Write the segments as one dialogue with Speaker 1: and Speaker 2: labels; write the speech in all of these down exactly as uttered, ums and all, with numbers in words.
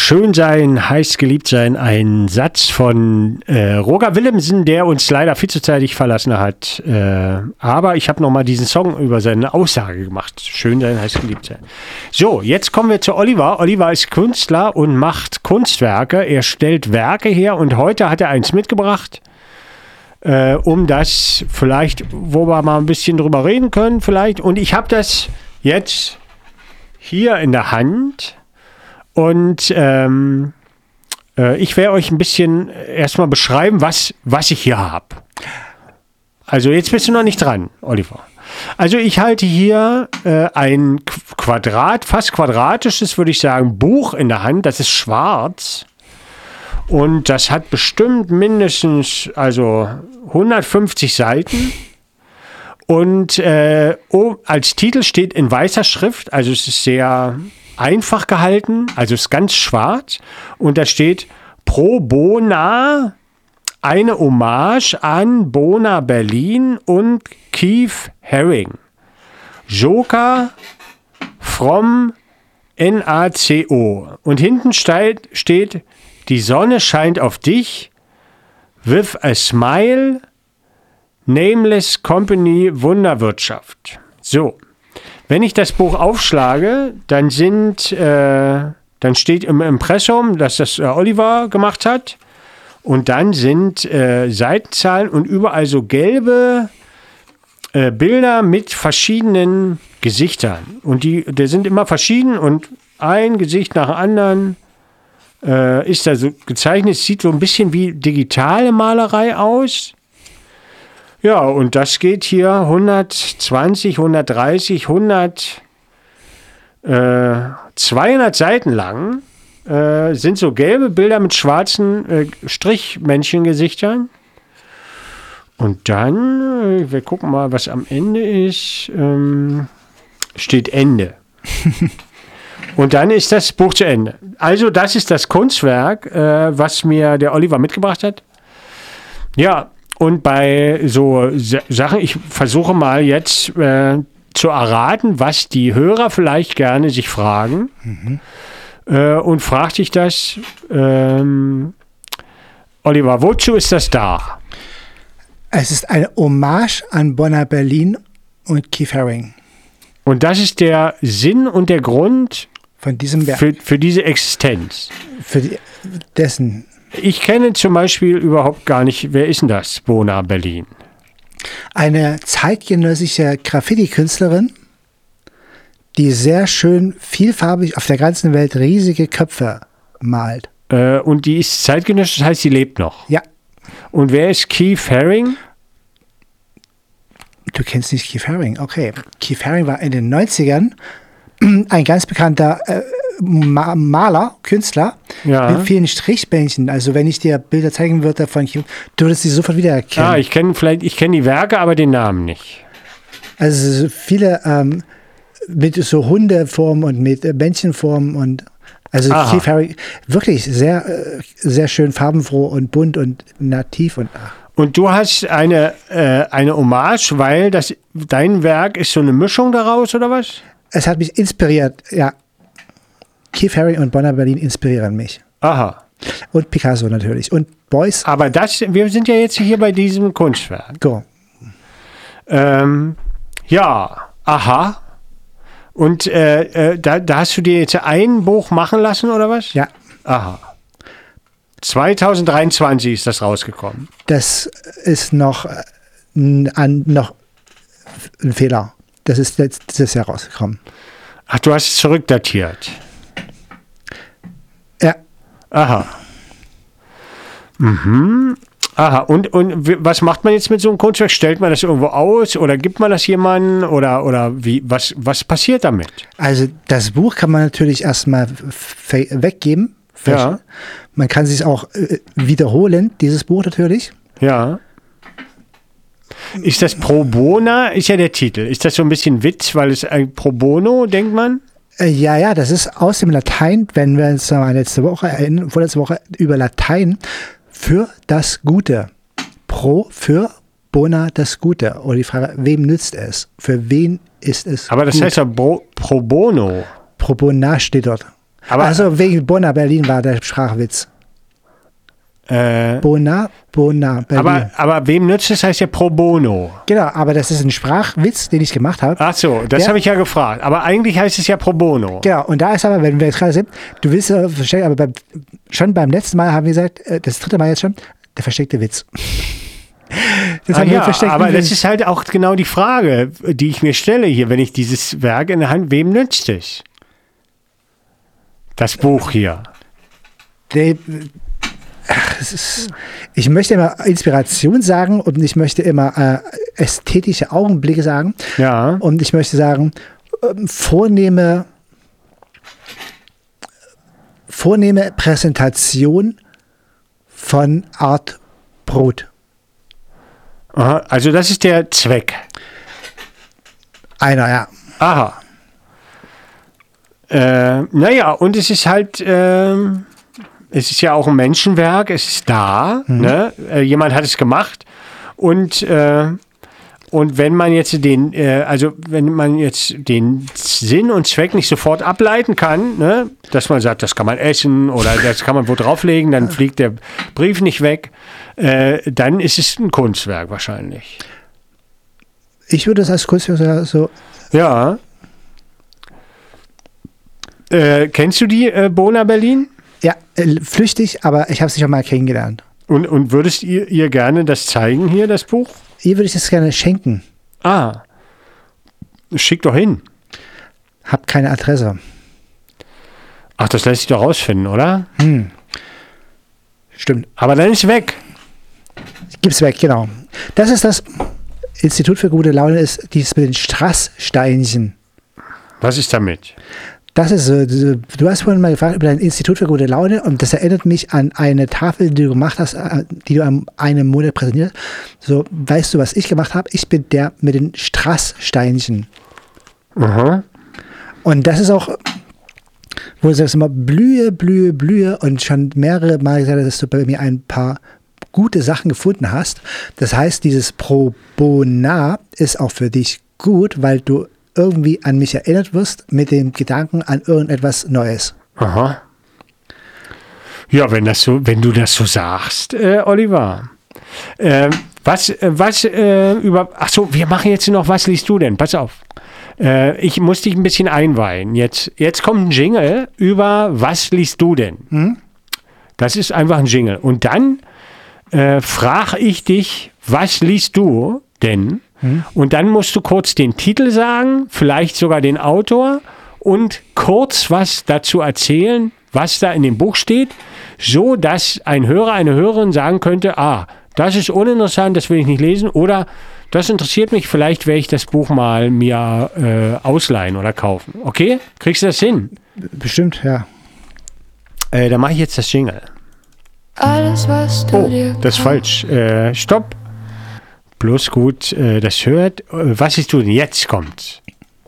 Speaker 1: Schön sein, heiß geliebt sein, ein Satz von äh, Roger Willemsen, der uns leider viel zu zeitig verlassen hat. Äh, aber ich habe nochmal diesen Song über seine Aussage gemacht. Schön sein, heiß geliebt sein. So, jetzt kommen wir zu Oliver. Oliver ist Künstler und macht Kunstwerke. Er stellt Werke her und heute hat er eins mitgebracht, äh, um das vielleicht, wo wir mal ein bisschen drüber reden können vielleicht. Und ich habe das jetzt hier in der Hand. Und ähm, äh, ich werde euch ein bisschen erstmal beschreiben, was, was ich hier habe. Also jetzt bist du noch nicht dran, Oliver. Also ich halte hier äh, ein Quadrat, fast quadratisches, würde ich sagen, Buch in der Hand. Das ist schwarz. Und das hat bestimmt mindestens also hundertfünfzig Seiten. Und äh, oh, als Titel steht in weißer Schrift, also es ist sehr einfach gehalten, also es ist ganz schwarz. Und da steht Pro Bona, eine Hommage an Bona Berlin und Keith Haring. Joker from N A C O. Und hinten steht, steht, die Sonne scheint auf dich, with a smile, Nameless Company Wunderwirtschaft. So, wenn ich das Buch aufschlage, dann sind, äh, dann steht im Impressum, dass das äh, Oliver gemacht hat. Und dann sind äh, Seitenzahlen und überall so gelbe äh, Bilder mit verschiedenen Gesichtern. Und die, die sind immer verschieden und ein Gesicht nach dem anderen äh, ist da so gezeichnet. Es sieht so ein bisschen wie digitale Malerei aus. Ja, und das geht hier hundertzwanzig, hundertdreißig, hundert, äh, zweihundert Seiten lang. Äh, sind so gelbe Bilder mit schwarzen äh, Strichmännchengesichtern. Und dann, äh, wir gucken mal, was am Ende ist, ähm, steht Ende. Und dann ist das Buch zu Ende. Also das ist das Kunstwerk, äh, was mir der Oliver mitgebracht hat. Ja, und bei so Sachen, ich versuche mal jetzt äh, zu erraten, was die Hörer vielleicht gerne sich fragen. Mhm. Äh, und frag dich das, ähm, Oliver, wozu ist das da?
Speaker 2: Es ist eine Hommage an Bona Berlin und Keith Haring.
Speaker 1: Und das ist der Sinn und der Grund
Speaker 2: von diesem Werk.
Speaker 1: Für, für diese Existenz.
Speaker 2: Für die, dessen.
Speaker 1: Ich kenne zum Beispiel überhaupt gar nicht, wer ist denn das, Bona Berlin?
Speaker 2: Eine zeitgenössische Graffiti-Künstlerin, die sehr schön vielfarbig auf der ganzen Welt riesige Köpfe malt.
Speaker 1: Äh, und die ist zeitgenössisch, das heißt, sie lebt noch?
Speaker 2: Ja.
Speaker 1: Und wer ist Keith Haring?
Speaker 2: Du kennst nicht Keith Haring, okay. Keith Haring war in den neunzigern ein ganz bekannter äh, Ma- Maler, Künstler,
Speaker 1: ja.
Speaker 2: mit vielen Strichbändchen. Also wenn ich dir Bilder zeigen würde von Keith, du würdest sie sofort wiedererkennen.
Speaker 1: Ah, ich kenne vielleicht, ich kenne die Werke, aber den Namen nicht.
Speaker 2: Also viele ähm, mit so Hundeformen und mit äh, Bändchenformen und also
Speaker 1: Aha.
Speaker 2: Keith Haring, wirklich sehr, äh, sehr schön farbenfroh und bunt und nativ und ach.
Speaker 1: Und du hast eine, äh, eine Hommage, weil das, dein Werk ist so eine Mischung daraus, oder was?
Speaker 2: Es hat mich inspiriert, ja. Keith Haring und Bona Berlin inspirieren mich.
Speaker 1: Aha.
Speaker 2: Und Picasso natürlich. Und Beuys.
Speaker 1: Aber das, wir sind ja jetzt hier bei diesem Kunstwerk.
Speaker 2: Go.
Speaker 1: Ähm, ja, aha. Und äh, äh, da, da hast du dir jetzt ein Buch machen lassen, oder was?
Speaker 2: Ja.
Speaker 1: Aha. zwanzig dreiundzwanzig ist das rausgekommen.
Speaker 2: Das ist noch, äh, an, noch ein Fehler. Das ist letztes Jahr rausgekommen.
Speaker 1: Ach, du hast es zurückdatiert.
Speaker 2: Ja.
Speaker 1: Aha. Mhm. Aha. Und, und was macht man jetzt mit so einem Kunstwerk? Stellt man das irgendwo aus oder gibt man das jemandem oder, oder wie? Was, was passiert damit?
Speaker 2: Also das Buch kann man natürlich erstmal f- weggeben.
Speaker 1: Ja.
Speaker 2: Man kann sich auch äh, wiederholen, dieses Buch natürlich.
Speaker 1: Ja. Ist das Pro Bona, ist ja der Titel. Ist das so ein bisschen Witz, weil es ein Pro Bono, denkt man?
Speaker 2: Äh, ja, ja, das ist aus dem Latein, wenn wir uns mal letzte Woche erinnern, vorletzte Woche über Latein, für das Gute. Pro, für, Bona, das Gute. Oder die Frage, wem nützt es? Für wen ist es
Speaker 1: Aber das
Speaker 2: gut?
Speaker 1: heißt ja Pro, Pro Bono.
Speaker 2: Pro Bona steht dort.
Speaker 1: Aber,
Speaker 2: also wegen Bona Berlin war der Sprachwitz.
Speaker 1: Äh,
Speaker 2: Bona, Bona Berlin.
Speaker 1: aber, aber wem nützt es, heißt ja pro bono.
Speaker 2: Genau, aber das ist ein Sprachwitz, den ich gemacht habe.
Speaker 1: Ach so, das
Speaker 2: Ja.
Speaker 1: habe ich ja gefragt. Aber eigentlich heißt es ja pro bono.
Speaker 2: Genau, und da ist aber, wenn wir jetzt gerade sind, du willst ja verstecken, aber beim, schon beim letzten Mal haben wir gesagt, äh, das dritte Mal jetzt schon, der versteckte Witz. Das
Speaker 1: Ah,
Speaker 2: haben wir
Speaker 1: ja,
Speaker 2: versteckt.
Speaker 1: aber das ist halt auch genau die Frage, die ich mir stelle hier, wenn ich dieses Werk in der Hand, wem nützt es? Das Buch hier.
Speaker 2: Der, ach, es ist, ich möchte immer Inspiration sagen und ich möchte immer äh, ästhetische Augenblicke sagen.
Speaker 1: Ja.
Speaker 2: Und ich möchte sagen, ähm, vornehme, vornehme Präsentation von Art Brot.
Speaker 1: Aha, also das ist der Zweck.
Speaker 2: Einer, ja.
Speaker 1: Aha. Äh, naja, und es ist halt, ähm, es ist ja auch ein Menschenwerk, es ist da,
Speaker 2: Mhm.
Speaker 1: ne? Äh, jemand hat es gemacht und, äh, und wenn man jetzt den, äh, also wenn man jetzt den Sinn und Zweck nicht sofort ableiten kann, ne? Dass man sagt, das kann man essen oder das kann man wo drauflegen, dann fliegt der Brief nicht weg, äh, dann ist es ein Kunstwerk wahrscheinlich.
Speaker 2: Ich würde es als Kunstwerk so,
Speaker 1: Ja. Äh, kennst du die äh, Bona Berlin?
Speaker 2: ja, äh, flüchtig, aber ich habe sie schon mal kennengelernt.
Speaker 1: Und, und würdest ihr, ihr gerne das zeigen hier, das Buch?
Speaker 2: Ihr würde ich das gerne schenken.
Speaker 1: Ah. Schick doch hin.
Speaker 2: Hab keine Adresse.
Speaker 1: Ach, das lässt sich doch rausfinden, oder?
Speaker 2: Stimmt.
Speaker 1: Aber dann ist weg.
Speaker 2: Gib's weg, genau. Das ist das Institut für gute Laune, ist dieses mit den Strasssteinchen.
Speaker 1: Was ist damit?
Speaker 2: Das ist so, so- du hast vorhin mal gefragt über dein Institut für gute Laune und das erinnert mich an eine Tafel, die du gemacht hast, äh, die du am einem Monat präsentiert hast. So, weißt du, was ich gemacht habe? Ich bin der mit den Strasssteinchen.
Speaker 1: Aha.
Speaker 2: Und das ist auch, wo du sagst immer Blühe, Blühe, Blühe und schon mehrere Mal gesagt hast, dass du bei mir ein paar gute Sachen gefunden hast. Das heißt, dieses Pro Bona ist auch für dich gut, weil du irgendwie an mich erinnert wirst mit dem Gedanken an irgendetwas Neues.
Speaker 1: Aha. Ja, wenn das so, wenn du das so sagst, äh, Oliver. Ähm, was, äh, was äh, über. Ach so, wir machen jetzt noch. Was liest du denn? Pass auf. Äh, ich muss dich ein bisschen einweihen. Jetzt, jetzt kommt ein Jingle über. Was liest du denn? Das ist einfach ein Jingle. Und dann äh, frage ich dich, was liest du denn? Und dann musst du kurz den Titel sagen, vielleicht sogar den Autor und kurz was dazu erzählen, was da in dem Buch steht, so dass ein Hörer, eine Hörerin sagen könnte, ah, das ist uninteressant, das will ich nicht lesen, oder das interessiert mich, vielleicht werde ich das Buch mal mir äh, ausleihen oder kaufen. Okay? Kriegst du das hin?
Speaker 2: Bestimmt, ja.
Speaker 1: Äh, dann mache ich jetzt das Jingle.
Speaker 3: Alles, was du
Speaker 1: Oh,
Speaker 3: dir
Speaker 1: das ist falsch. Äh, stopp. Bloß gut, äh, das hört. Äh, was siehst du denn? Jetzt kommt's.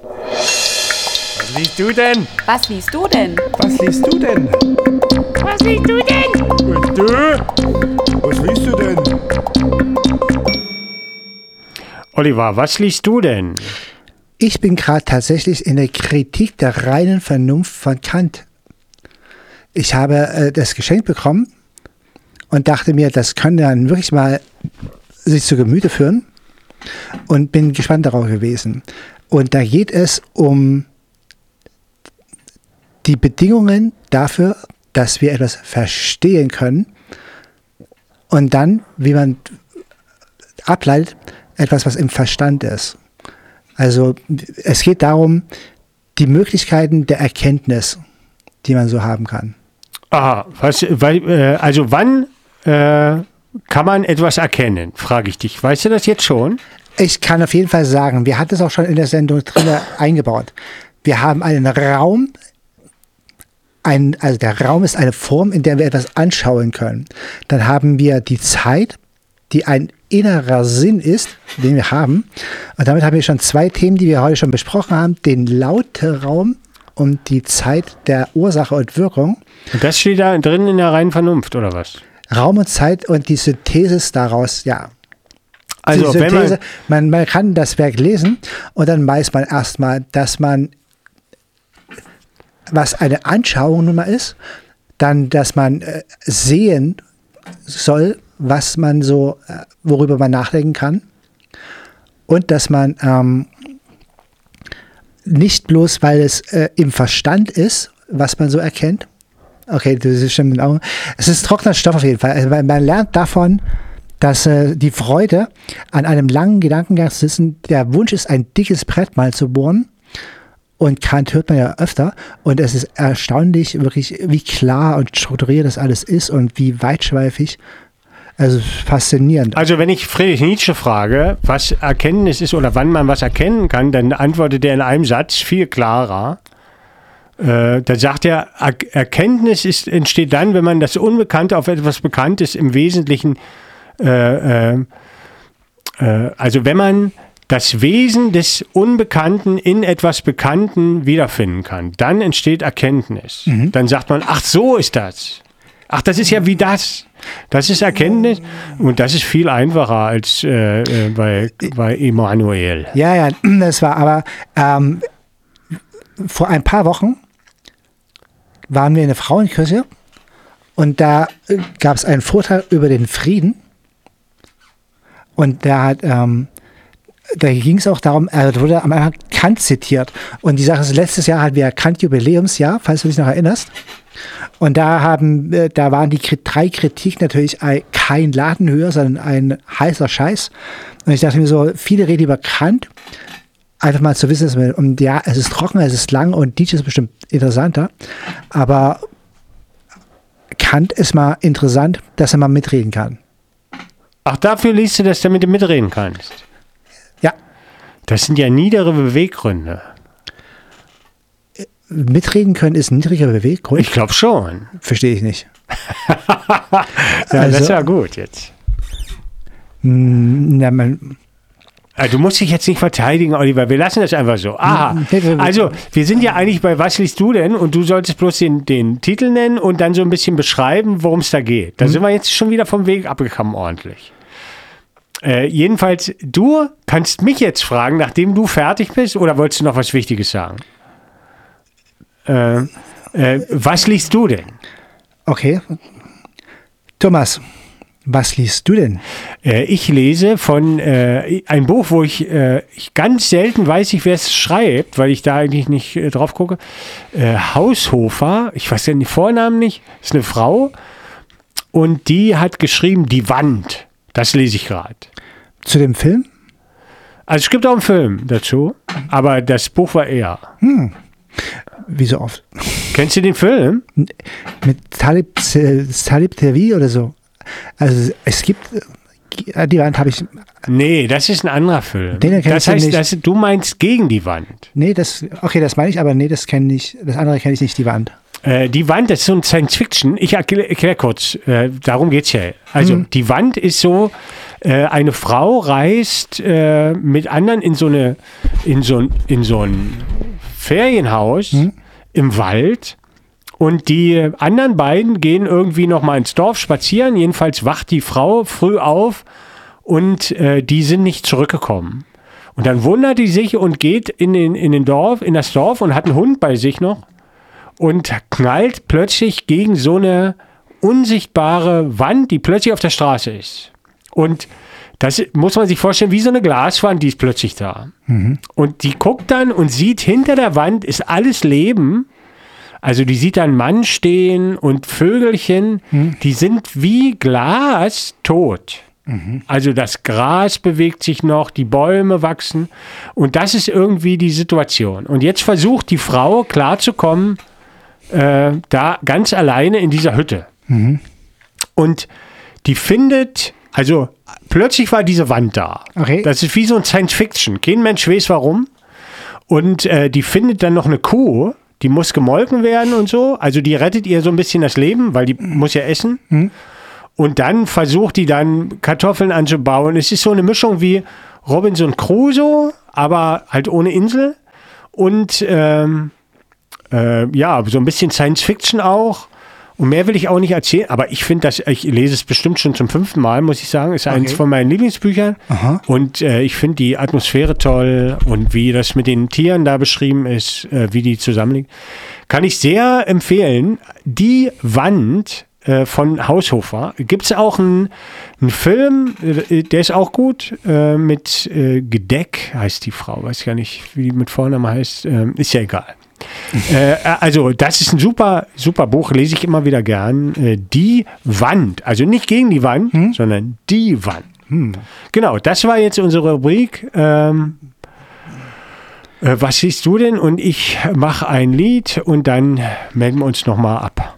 Speaker 1: Was liest du denn?
Speaker 3: Was liest du denn?
Speaker 4: Was liest du denn?
Speaker 3: Was liest du denn?
Speaker 1: Und du?
Speaker 4: Was liest du denn?
Speaker 1: Oliver, was liest du denn?
Speaker 2: Ich bin gerade tatsächlich in der Kritik der reinen Vernunft von Kant. Ich habe äh, das geschenkt bekommen und dachte mir, das könnte dann wirklich mal sich zu Gemüte führen und bin gespannt darauf gewesen. Und da geht es um die Bedingungen dafür, dass wir etwas verstehen können und dann, wie man ableitet, etwas, was im Verstand ist. Also es geht darum, die Möglichkeiten der Erkenntnis, die man so haben kann.
Speaker 1: Aha, was, weil, äh, also wann äh, kann man etwas erkennen, frage ich dich. Weißt du das jetzt schon?
Speaker 2: Ich kann auf jeden Fall sagen, wir hatten es auch schon in der Sendung drin eingebaut. Wir haben einen Raum, ein, also der Raum ist eine Form, in der wir etwas anschauen können. Dann haben wir die Zeit, die ein innerer Sinn ist, den wir haben. Und damit haben wir schon zwei Themen, die wir heute schon besprochen haben. Den Laute-Raum und die Zeit der Ursache und Wirkung.
Speaker 1: Und das steht da drin in der reinen Vernunft, oder was?
Speaker 2: Raum und Zeit und die Synthesis daraus, ja.
Speaker 1: Also,
Speaker 2: Die
Speaker 1: wenn
Speaker 2: Synthese,
Speaker 1: man,
Speaker 2: man, man kann das Werk lesen und dann weiß man erstmal, dass man was eine Anschauung nun mal ist, dann, dass man äh, sehen soll, was man so, äh, worüber man nachdenken kann und dass man ähm, nicht bloß, weil es äh, im Verstand ist, was man so erkennt. Okay, das stimmt in den Augen. Es ist trockener Stoff auf jeden Fall. Also man, man lernt davon, dass äh, die Freude an einem langen Gedankengang zu sitzen, der Wunsch ist, ein dickes Brett mal zu bohren. Und Kant hört man ja öfter. Und es ist erstaunlich, wirklich, wie klar und strukturiert das alles ist und wie weitschweifig. Also faszinierend.
Speaker 1: Also wenn ich Friedrich Nietzsche frage, was Erkenntnis ist oder wann man was erkennen kann, dann antwortet er in einem Satz viel klarer. Äh, da sagt er, er Erkenntnis ist, entsteht dann, wenn man das Unbekannte auf etwas Bekanntes im Wesentlichen, äh, äh, äh, also wenn man das Wesen des Unbekannten in etwas Bekannten wiederfinden kann, dann entsteht Erkenntnis. Mhm. Dann sagt man, ach, so ist das. Ach, das ist ja wie das. Das ist Erkenntnis und das ist viel einfacher als äh, äh, bei, bei Emanuel.
Speaker 2: Ja, ja, das war aber ähm, vor ein paar Wochen waren wir in der Frauenkirche und da äh, gab es einen Vortrag über den Frieden und da hat ähm, da ging es auch darum, er also wurde am Anfang Kant zitiert und die Sache ist, letztes Jahr hatten wir Kant Jubiläumsjahr, falls du dich noch erinnerst. Und da haben, da waren die drei Kritiken natürlich kein Ladenhöher, sondern ein heißer Scheiß. Und ich dachte mir so, viele reden über Kant, einfach mal zu wissen, dass man, und ja, es ist trocken, es ist lang und Nietzsche ist bestimmt interessanter. Aber Kant ist mal interessant, dass er mal mitreden kann.
Speaker 1: Ach, dafür liest du, dass du mit ihm mitreden kannst?
Speaker 2: Ja.
Speaker 1: Das sind ja niedere Beweggründe.
Speaker 2: Mitreden können ist ein niedriger Beweggrund?
Speaker 1: Ich glaube schon.
Speaker 2: Verstehe ich nicht.
Speaker 1: Ja,
Speaker 2: also,
Speaker 1: das ist ja gut jetzt.
Speaker 2: Na, man,
Speaker 1: also, du musst dich jetzt nicht verteidigen, Oliver. Wir lassen das einfach so. Aha. Also, wir sind ja eigentlich bei Was liest du denn? Und du solltest bloß den, den Titel nennen und dann so ein bisschen beschreiben, worum es da geht. Da mhm. sind wir jetzt schon wieder vom Weg abgekommen, ordentlich. Äh, jedenfalls, du kannst mich jetzt fragen, nachdem du fertig bist, oder wolltest du noch was Wichtiges sagen? Äh, äh, was liest du denn?
Speaker 2: Okay. Thomas, was liest du denn?
Speaker 1: Äh, ich lese von äh, ein Buch, wo ich, äh, ich ganz selten weiß, ich, wer es schreibt, weil ich da eigentlich nicht äh, drauf gucke. Äh, Haushofer, ich weiß ja den Vornamen nicht, ist eine Frau und die hat geschrieben Die Wand. Das lese ich gerade.
Speaker 2: Zu dem Film?
Speaker 1: Also es gibt auch einen Film dazu, aber das Buch war eher.
Speaker 2: Hm. Wie so oft.
Speaker 1: Kennst du den Film?
Speaker 2: Mit Talib, Talib Tervi oder so. Also es gibt, die Wand habe ich...
Speaker 1: Nee, das ist ein anderer Film.
Speaker 2: Den
Speaker 1: das
Speaker 2: ich
Speaker 1: heißt,
Speaker 2: nicht.
Speaker 1: Das, du meinst Gegen die Wand.
Speaker 2: Nee, das, okay, das meine ich, aber nee, das kenne ich, das andere kenne ich nicht, Die Wand.
Speaker 1: Äh, die Wand, das ist so ein Science-Fiction. Ich erkläre erklär kurz, äh, darum geht es ja. Also hm. Die Wand ist so, äh, eine Frau reist äh, mit anderen in so, eine, in so, in so ein Ferienhaus hm. im Wald und die anderen beiden gehen irgendwie noch mal ins Dorf spazieren. Jedenfalls wacht die Frau früh auf und äh, die sind nicht zurückgekommen. Und dann wundert die sich und geht in, den, in, den Dorf, in das Dorf und hat einen Hund bei sich noch und knallt plötzlich gegen so eine unsichtbare Wand, die plötzlich auf der Straße ist. Und das muss man sich vorstellen, wie so eine Glaswand, die ist plötzlich da. Mhm. Und die guckt dann und sieht, hinter der Wand ist alles Leben. Also die sieht da einen Mann stehen und Vögelchen, mhm. die sind wie Glas tot. Mhm. Also das Gras bewegt sich noch, die Bäume wachsen. Und das ist irgendwie die Situation. Und jetzt versucht die Frau klarzukommen, äh, da ganz alleine in dieser Hütte. Mhm. Und die findet... Also plötzlich war diese Wand da. Okay. Das ist wie so ein Science-Fiction. Kein Mensch weiß warum. Und äh, die findet dann noch eine Kuh, die muss gemolken werden und so. Also die rettet ihr so ein bisschen das Leben, weil die muss ja essen. Mhm. Und dann versucht die dann Kartoffeln anzubauen. Es ist so eine Mischung wie Robinson Crusoe, aber halt ohne Insel. Und ähm, äh, ja, so ein bisschen Science-Fiction auch. Und mehr will ich auch nicht erzählen, aber ich finde das, ich lese es bestimmt schon zum fünften Mal, muss ich sagen. Ist okay. Eines von meinen Lieblingsbüchern. Aha. Und äh, ich finde die Atmosphäre toll und wie das mit den Tieren da beschrieben ist, äh, wie die zusammenliegen. Kann ich sehr empfehlen. Die Wand äh, von Haushofer. Gibt es auch einen Film, äh, der ist auch gut, äh, mit äh, Gedeck heißt die Frau. Weiß gar nicht, wie die mit Vornamen heißt. Ähm, ist ja egal. äh, also das ist ein super, super Buch, lese ich immer wieder gern. Äh, die Wand, also nicht gegen die Wand, hm? sondern die Wand. Hm. Genau, das war jetzt unsere Rubrik. Ähm, äh, was siehst du denn? Und ich mache ein Lied und dann melden wir uns nochmal ab.